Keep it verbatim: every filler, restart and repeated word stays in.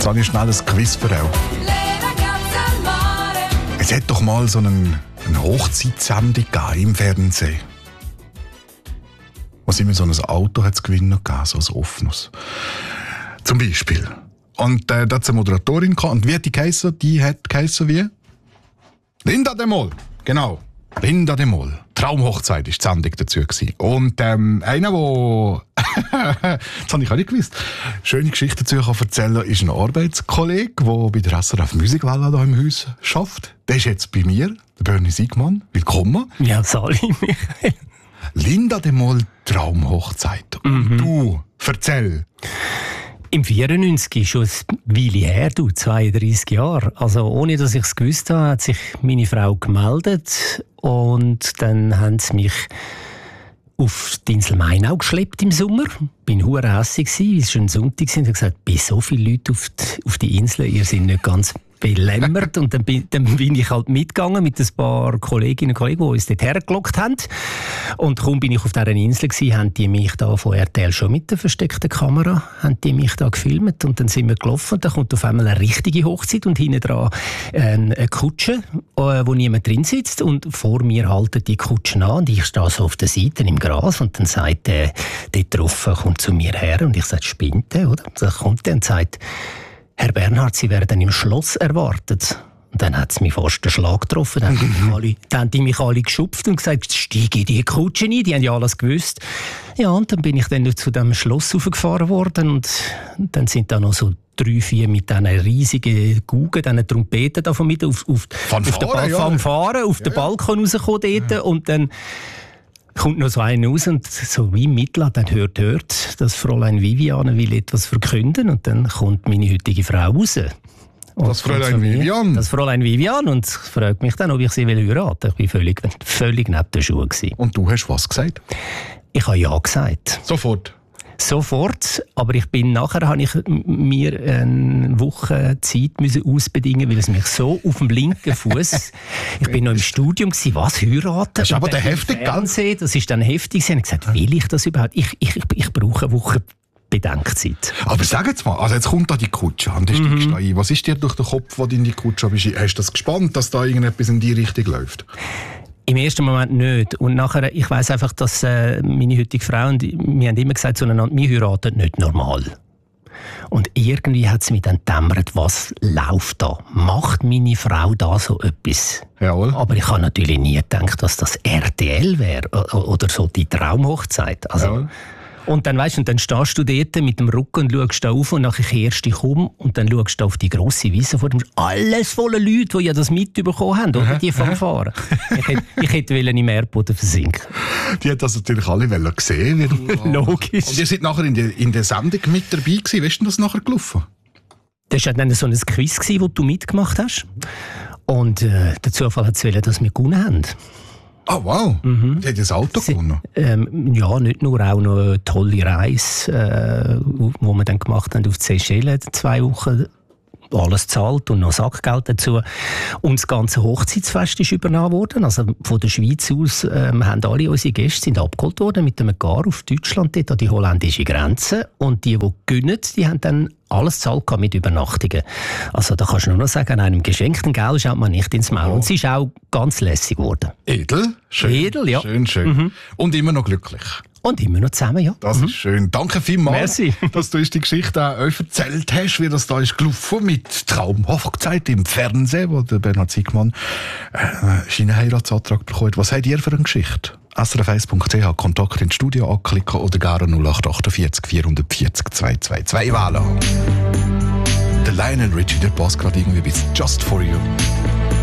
Jetzt habe ich schnell ein Quiz für euch. Es hat doch mal so einen, eine Hochzeitssendung im Fernsehen. Wo immer so ein Auto hat es gewinnen gegeben, so ein offenes. Zum Beispiel. Und äh, da hat es eine Moderatorin gehabt. Und wie hat die geheissen? Die hat geheissen wie? Linda de Mol. Genau. Linda de Mol. Traumhochzeit war die Sendung dazu gewesen. Und ähm, einer, der das habe ich auch nicht gewusst, schöne Geschichten dazu kann erzählen, ist ein Arbeitskollege, der bei der S R F Musikwelle hier im Haus arbeitet. Der ist jetzt bei mir, der Bernie Siegmann. Willkommen. Ja, Sali, Michael. Linda de Mol, Traumhochzeit. Und mhm. du, erzähl. Im vierundneunzig, schon eine Weile her, du, zweiunddreissig Jahre. Also ohne, dass ich es gewusst habe, hat sich meine Frau gemeldet und dann haben sie mich auf die Insel Mainau geschleppt im Sommer. Ich war hure hässig, es war ein Sonntag und habe gesagt, bei so viele Leute auf die, auf die Insel, ihr seid nicht ganz belämmert. Und dann bin, dann bin ich halt mitgegangen mit ein paar Kolleginnen und Kollegen, die uns dort hergelockt haben. Und kaum bin ich auf dieser Insel gewesen, haben die mich da von R T L schon mit der versteckten Kamera, haben die mich da gefilmt und dann sind wir gelaufen und dann kommt auf einmal eine richtige Hochzeit und hinten dran eine Kutsche, wo niemand drin sitzt und vor mir halten die Kutschen an und ich stehe so auf der Seite im Gras und dann sagt der, der drauf, kommt zu mir her und ich sage, spinnt der, oder? Dann kommt der und sagt, Herr Bernhard, Sie werden im Schloss erwartet. Und dann hat es mich fast den Schlag getroffen. Dann haben, die alle, dann haben die mich alle geschupft und gesagt, steige in die Kutsche ein. Die haben ja alles gewusst. Ja, und dann bin ich dann zu diesem Schloss raufgefahren worden. Und dann sind da noch so drei, vier mit diesen riesigen Guggen, diesen Trompeten davon mit auf, auf, Fanfare, auf den Bal- ja. Fanfare, auf ja, den Balkon rausgekommen dort. Ja. Und dann kommt noch so einer raus und so wie im Mittel, dann hört, hört, das Fräulein Viviane will etwas verkünden und dann kommt meine heutige Frau raus. Und das Fräulein Viviane? Das Fräulein Viviane und fragt mich dann, ob ich sie heiraten will. Ich war völlig, völlig neben den Schuhen. Und du hast was gesagt? Ich habe ja gesagt. Sofort? Sofort, aber ich bin nachher habe ich mir eine Woche Zeit müssen ausbedingen, weil es mich so auf dem linken Fuß. Ich bin noch im Studium gewesen, was heiraten? Das ist aber der heftig, gell? Das ist dann heftig. Ich habe gesagt, will ich das überhaupt? Ich, ich, ich brauche eine Woche Bedenkzeit. Aber sag jetzt mal, also jetzt kommt da die Kutsche an, die steigst da ein. Was ist dir durch den Kopf, wo du in die Kutsche bist? Hast du das gespannt, dass da irgendetwas in die Richtung läuft? Im ersten Moment nicht. Und nachher, ich weiss einfach, dass äh, meine heutige Frau und wir haben immer gesagt zueinander, wir heiraten nicht normal. Und irgendwie hat es mich dann gedämmert, was läuft da? Macht meine Frau da so etwas? Jawohl. Aber ich habe natürlich nie gedacht, dass das R T L wäre oder so die Traumhochzeit. Also, Jawohl. und dann weißt du, und dann stehst du dort mit dem Rücken und schaust da auf und nachher kehrst dich um und dann schaust du auf die grosse Wiese vor dem. Alles voller Leute, die ja das mitbekommen haben, oder? Die Fanfare. ich hätte, ich hätte im Erdboden versinken. Die hat das natürlich alle gesehen. Wie Logisch. Und ihr seid nachher in der, in der Sendung mit dabei gewesen. Wie ist denn das nachher gelaufen? Das war dann so ein Quiz, das du mitgemacht hast. Und äh, der Zufall hat es wollen, dass wir gewonnen haben. Ah, oh, wow. Mhm. Die hat das Auto gewonnen? Ähm, ja, nicht nur, auch noch eine tolle Reise, äh, wo wir dann gemacht haben auf die Seychellen, zwei Wochen. Alles zahlt und noch Sackgeld dazu. Und das ganze Hochzeitsfest ist übernommen worden. Also von der Schweiz aus ähm, haben alle unsere Gäste sind abgeholt worden mit einem Gar auf Deutschland, dort an die holländische Grenze. Und die, die gönnen, die haben dann alles zahlt mit Übernachtungen. Also da kannst du nur noch sagen, an einem geschenkten Geld schaut man nicht ins Maul. Oh. Und es ist auch ganz lässig geworden. Edel? Schön. Edel, ja. Schön, schön. Mhm. Und immer noch glücklich. Und immer noch zusammen, ja. Das mhm. ist schön. Danke vielmals, Merci. dass du uns die Geschichte auch erzählt hast, wie das da ist gelaufen mit Traumhochzeit im Fernsehen, wo der Bernhard Siegmann äh, seinen Heiratsantrag bekommt. Was habt ihr für eine Geschichte? S R F eins Punkt C H, Kontakt ins Studio anklicken oder gerne null acht achtundvierzig vierhundertvierzig zweihundertzweiundzwanzig wählen. Der Lionel Richie, der passt gerade irgendwie bis Just For You.